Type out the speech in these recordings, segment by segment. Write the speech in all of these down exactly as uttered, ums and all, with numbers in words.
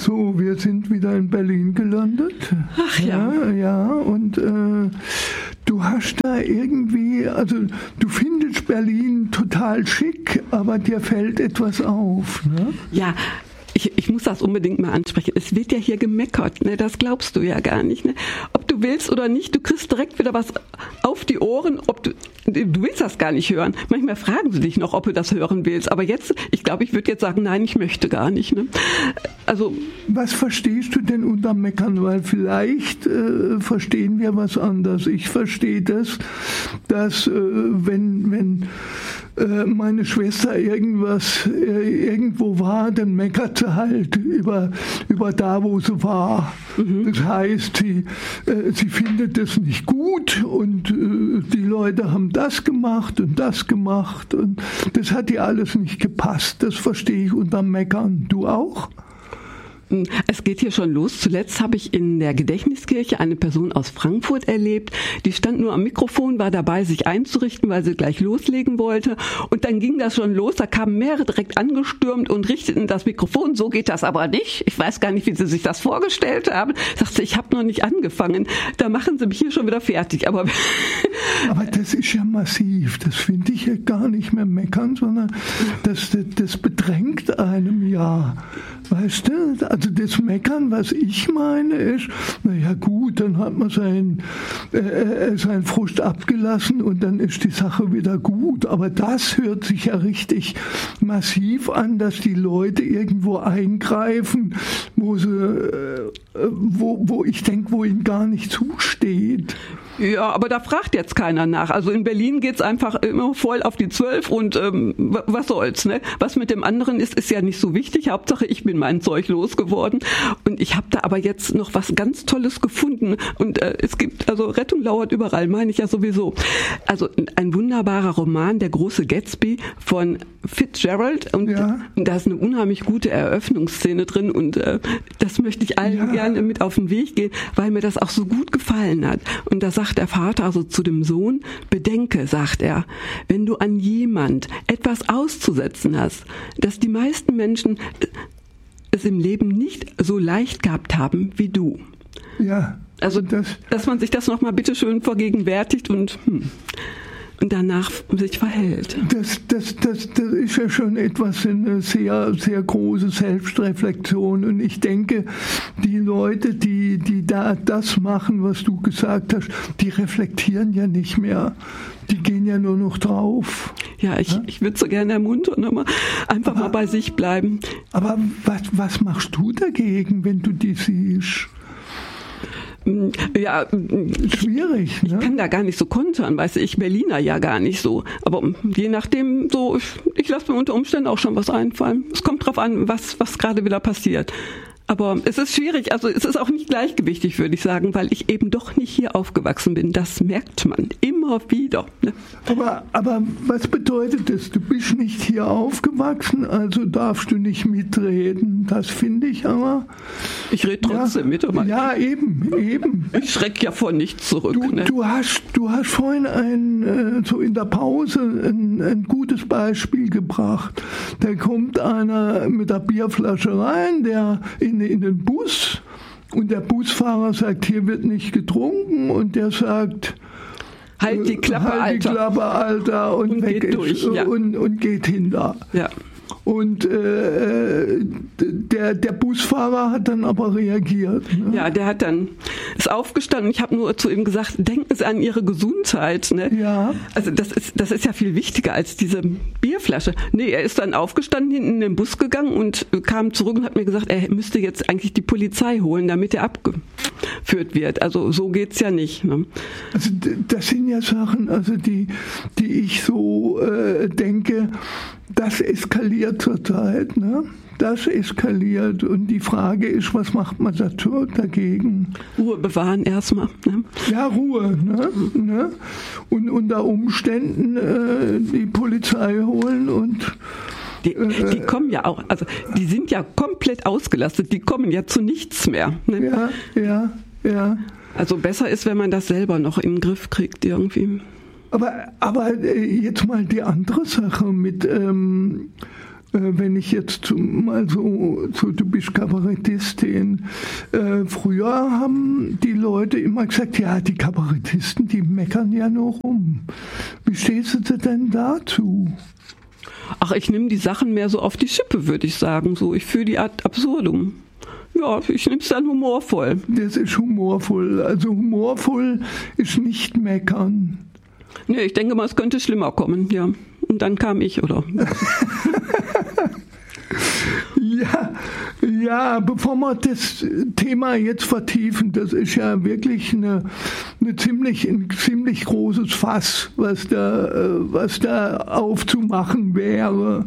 So, wir sind wieder in Berlin gelandet. Ach ja. Ja, ja, und äh, du hast da irgendwie, also du findest Berlin total schick, aber dir fällt etwas auf, ne? Ja. Ich, ich muss das unbedingt mal ansprechen. Es wird ja hier gemeckert, ne? Das glaubst du ja gar nicht. Ne? Ob du willst oder nicht, du kriegst direkt wieder was auf die Ohren. Ob du, du willst das gar nicht hören. Manchmal fragen sie dich noch, ob du das hören willst. Aber jetzt, ich glaube, ich würde jetzt sagen, nein, ich möchte gar nicht. Ne? Also, was verstehst du denn unter Meckern? Weil vielleicht äh, verstehen wir was anderes. Ich verstehe das, dass äh, wenn, wenn äh, meine Schwester irgendwas äh, irgendwo war, dann meckert sie halt über, über da, wo sie war. Mhm. Das heißt, sie, äh, sie findet das nicht gut und äh, die Leute haben das gemacht und das gemacht und das hat ihr alles nicht gepasst. Das verstehe ich unter Meckern. Du auch? Es geht hier schon los. Zuletzt habe ich in der Gedächtniskirche eine Person aus Frankfurt erlebt, die stand nur am Mikrofon, war dabei, sich einzurichten, weil sie gleich loslegen wollte. Und dann ging das schon los, da kamen mehrere direkt angestürmt und richteten das Mikrofon. So geht das aber nicht. Ich weiß gar nicht, wie sie sich das vorgestellt haben. Sagte, ich habe noch nicht angefangen. Da machen sie mich hier schon wieder fertig. Aber, aber das ist ja massiv. Das finde ich ja gar nicht mehr meckern, sondern das, das, das bedrängt einem ja. Weißt du, also das Meckern, was ich meine, ist, naja gut, dann hat man seinen, äh, seinen Frust abgelassen und dann ist die Sache wieder gut. Aber das hört sich ja richtig massiv an, dass die Leute irgendwo eingreifen, wo sie, äh, wo, wo ich denke, wo ihnen gar nicht zusteht. Ja, aber da fragt jetzt keiner nach. Also in Berlin geht's einfach immer voll auf die Zwölf und ähm, was soll's, ne? Was mit dem anderen ist, ist ja nicht so wichtig. Hauptsache, ich bin mein Zeug losgeworden. Und ich habe da aber jetzt noch was ganz Tolles gefunden. Und äh, es gibt, also Rettung lauert überall, meine ich ja sowieso. Also ein wunderbarer Roman, Der große Gatsby von Fitzgerald. Und ja. Da ist eine unheimlich gute Eröffnungsszene drin. Und äh, das möchte ich allen ja. gerne mit auf den Weg gehen, weil mir das auch so gut gefallen hat. Und da sagt der Vater also zu dem Sohn, bedenke, sagt er, wenn du an jemand etwas auszusetzen hast, dass die meisten Menschen es im Leben nicht so leicht gehabt haben wie du. Ja. Also, das, dass man sich das nochmal bitteschön vergegenwärtigt und, hm, und danach sich verhält. Das, das, das, das ist ja schon etwas, eine sehr, sehr große Selbstreflexion. Und ich denke, die Leute, die, die da das machen, was du gesagt hast, die reflektieren ja nicht mehr. Die gehen ja nur noch drauf. Ja, ich, ja? ich würde so gerne ermuntern, aber einfach aber, mal bei sich bleiben. Aber was, was machst du dagegen, wenn du die siehst? Ja, schwierig. Ich, ne? ich kann da gar nicht so kontern, weißt du, ich Berliner ja gar nicht so. Aber je nachdem, so, ich, ich lasse mir unter Umständen auch schon was einfallen. Es kommt drauf an, was, was gerade wieder passiert. Aber es ist schwierig, also es ist auch nicht gleichgewichtig, würde ich sagen, weil ich eben doch nicht hier aufgewachsen bin. Das merkt man immer wieder. Ne? Aber, aber was bedeutet das? Du bist nicht hier aufgewachsen, also darfst du nicht mitreden. Das finde ich aber... Ich rede trotzdem ja, mit. Aber ja, eben, eben. Ich schrecke ja vor nichts zurück. Du, ne? du, hast, du hast vorhin ein, äh, so in der Pause ein, ein gutes Beispiel gebracht. Da kommt einer mit der Bierflasche rein, der in in den Bus und der Busfahrer sagt, hier wird nicht getrunken und der sagt, halt die Klappe, halt Alter. Die Klappe, Alter und, und weg geht ist, durch, ja. und, und geht hinter. Ja. Und äh, der, der Busfahrer hat dann aber reagiert. Ne? Ja, der hat dann, ist aufgestanden. Ich habe nur zu ihm gesagt, denken Sie an Ihre Gesundheit. Ne? Ja. Also das ist, das ist ja viel wichtiger als diese Bierflasche. Nee, er ist dann aufgestanden, hinten in den Bus gegangen und kam zurück und hat mir gesagt, er müsste jetzt eigentlich die Polizei holen, damit er abgeführt wird. Also so geht's ja nicht. Ne? Also das sind ja Sachen, also die, die ich so äh, denke, das eskaliert zurzeit, ne? Das eskaliert und die Frage ist, was macht man dazu, dagegen? Ruhe bewahren erstmal. Ne? Ja, Ruhe. Ne? Ne? Und unter Umständen äh, die Polizei holen und... Die, die kommen ja auch, also die sind ja komplett ausgelastet, die kommen ja zu nichts mehr. Ne? Ja, ja, ja. Also besser ist, wenn man das selber noch im Griff kriegt irgendwie. Aber, aber jetzt mal die andere Sache mit, ähm, wenn ich jetzt zum, mal so, so du bist Kabarettistin, äh, früher haben die Leute immer gesagt, ja, die Kabarettisten, die meckern ja nur rum. Wie stehst du denn dazu? Ach, ich nehme die Sachen mehr so auf die Schippe, würde ich sagen. So, ich fühle die Art absurdum. Ja, ich nehme es dann humorvoll. Das ist humorvoll. Also humorvoll ist nicht meckern. Nee, ich denke mal, es könnte schlimmer kommen, ja. Und dann kam ich, oder? Ja, ja, bevor wir das Thema jetzt vertiefen, das ist ja wirklich eine, eine ziemlich, ein ziemlich großes Fass, was da, was da aufzumachen wäre.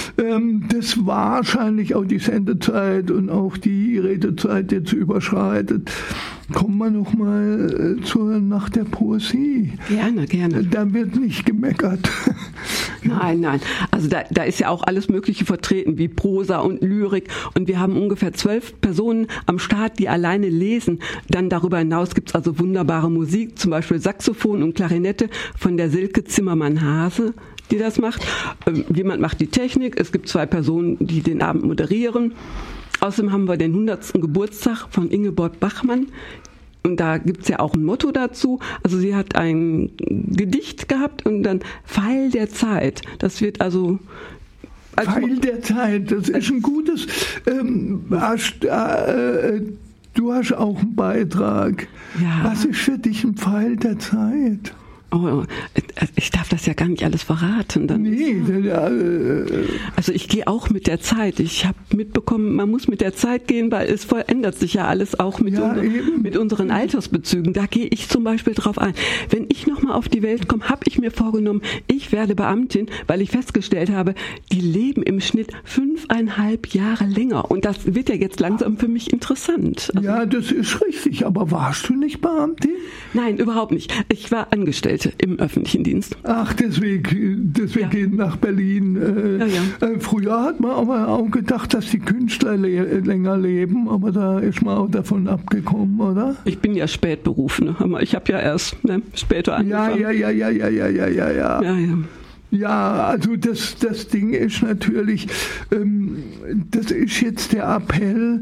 Das wahrscheinlich auch die Sendezeit und auch die Redezeit jetzt überschreitet. Kommen wir noch mal zur Nacht der Poesie. Gerne, gerne. Da wird nicht gemeckert. Nein, nein. Also da, da ist ja auch alles Mögliche vertreten, wie Prosa und Lyrik. Und wir haben ungefähr zwölf Personen am Start, die alleine lesen. Dann darüber hinaus gibt's also wunderbare Musik, zum Beispiel Saxophon und Klarinette von der Silke Zimmermann-Hase, die das macht. Ähm, jemand macht die Technik. Es gibt zwei Personen, die den Abend moderieren. Außerdem haben wir den hundertsten Geburtstag von Ingeborg Bachmann. Und da gibt's ja auch ein Motto dazu. Also sie hat ein Gedicht gehabt und dann Pfeil der Zeit. Das wird also... also Pfeil der Zeit, das ist ein gutes... Ähm, hast, äh, du hast auch einen Beitrag. Ja. Was ist für dich ein Pfeil der Zeit? Oh, ich darf das ja gar nicht alles verraten. Dann. Nee. Äh, also ich gehe auch mit der Zeit. Ich habe mitbekommen, man muss mit der Zeit gehen, weil es verändert sich ja alles auch mit, ja, unser, mit unseren Altersbezügen. Da gehe ich zum Beispiel drauf ein. Wenn ich nochmal auf die Welt komme, habe ich mir vorgenommen, ich werde Beamtin, weil ich festgestellt habe, die leben im Schnitt fünfeinhalb Jahre länger. Und das wird ja jetzt langsam für mich interessant. Also, ja, das ist richtig. Aber warst du nicht Beamtin? Nein, überhaupt nicht. Ich war angestellt im öffentlichen Dienst. Ach, deswegen, deswegen ja. Gehen nach Berlin. Äh, ja, ja. Äh, früher hat man aber auch gedacht, dass die Künstler le- länger leben, aber da ist man auch davon abgekommen, oder? Ich bin ja Spätberufene, aber ich habe ja erst ne, später angefangen. Ja, ja, ja, ja, ja, ja, ja, ja. ja, ja. Ja, also das, das Ding ist natürlich, ähm, das ist jetzt der Appell,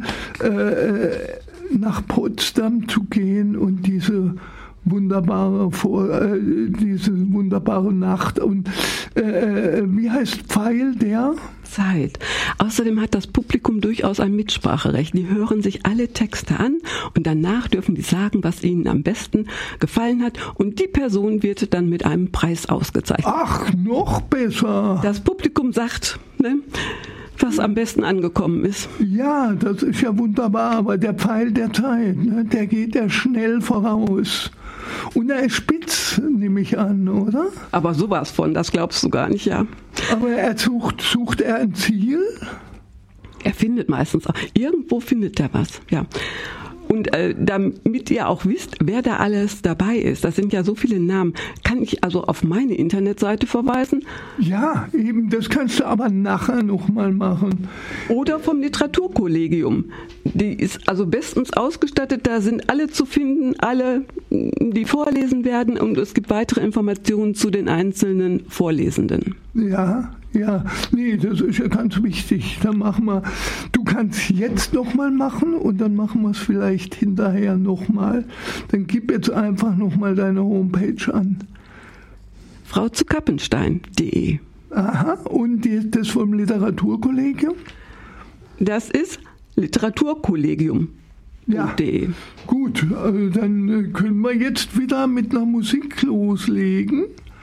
äh, nach Potsdam zu gehen und diese wunderbare Vor, äh, diese wunderbare Nacht und äh, wie heißt Pfeil der Zeit. Außerdem hat das Publikum durchaus ein Mitspracherecht. Die hören sich alle Texte an und danach dürfen die sagen, was ihnen am besten gefallen hat und die Person wird dann mit einem Preis ausgezeichnet. Ach, noch besser. Das Publikum sagt, ne, was am besten angekommen ist. Ja, das ist ja wunderbar, aber der Pfeil der Zeit, ne, der geht ja schnell voraus. Und er ist spitz, nehme ich an, oder? Aber sowas von, das glaubst du gar nicht, ja. Aber er sucht, sucht er ein Ziel? Er findet meistens auch. Irgendwo findet er was, ja. Und äh, damit ihr auch wisst, wer da alles dabei ist, das sind ja so viele Namen, kann ich also auf meine Internetseite verweisen. Ja, eben, das kannst du aber nachher nochmal machen. Oder vom Literaturkollegium. Die ist also bestens ausgestattet, da sind alle zu finden, alle, die vorlesen werden und es gibt weitere Informationen zu den einzelnen Vorlesenden. Ja, ja, nee, das ist ja ganz wichtig. Dann machen wir, du kannst jetzt nochmal machen und dann machen wir es vielleicht hinterher nochmal. Dann gib jetzt einfach nochmal deine Homepage an. frau zu kappenstein punkt de. Aha, und die, das vom Literaturkollegium? Das ist literaturkollegium punkt de. Ja, gut, also dann können wir jetzt wieder mit einer Musik loslegen.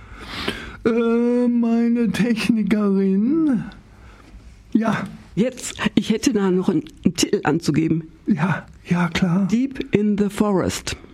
Äh, meine Technikerin. Ja. Jetzt, ich hätte da noch einen, einen Titel anzugeben. Ja, ja, klar. Deep in the Forest.